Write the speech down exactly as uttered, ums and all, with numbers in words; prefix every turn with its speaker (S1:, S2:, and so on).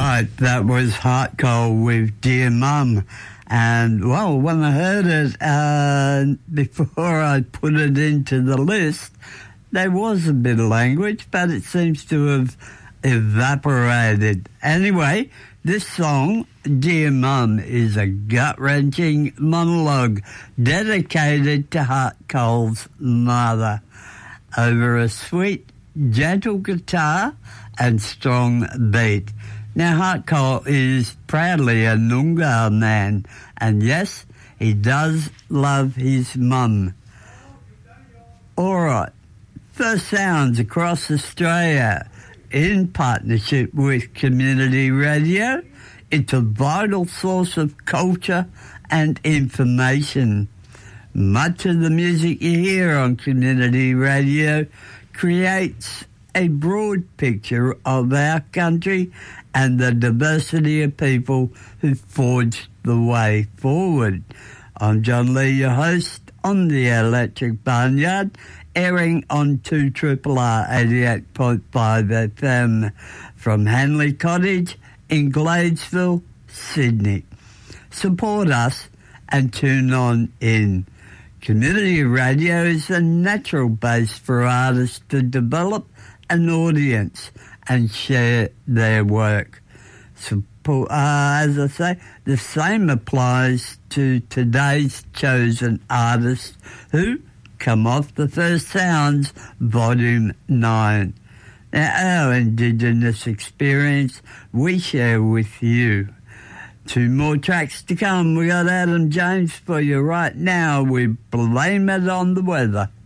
S1: right, that was Heart Cold with Dear Mum. And, well, when I heard it, uh, before I put it into the list, there was a bit of language, but it seems to have evaporated. Anyway, this song, Dear Mum, is a gut-wrenching monologue dedicated to Heart Cold's mother over a sweet, gentle guitar and strong beat. Now, Heart Cold is proudly a Noongar man, and yes, he does love his mum. All right, First Sounds across Australia, in partnership with Community Radio. It's a vital source of culture and information. Much of the music you hear on Community Radio creates a broad picture of our country and the diversity of people who forged the way forward. I'm John Lee, your host on the Electric Barnyard, airing on two R R R eighty-eight point five F M from Hanley Cottage in Gladesville, Sydney. Support us and tune on in. Community radio is a natural base for artists to develop an audience and share their work. Support, uh, as I say, the same applies to today's chosen artists who come off the First Sounds, Volume nine. Now, our Indigenous experience we share with you. Two more tracks to come. We got Adam James for you right now. We blame it on the weather.